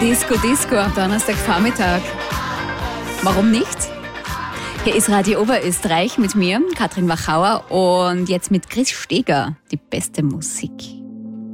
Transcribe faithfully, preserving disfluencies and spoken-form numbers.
Disco Disco am Donnerstagvormittag. Warum nicht? Hier ist Radio Oberösterreich mit mir, Katrin Wachauer, und jetzt mit Chris Steger, die beste Musik.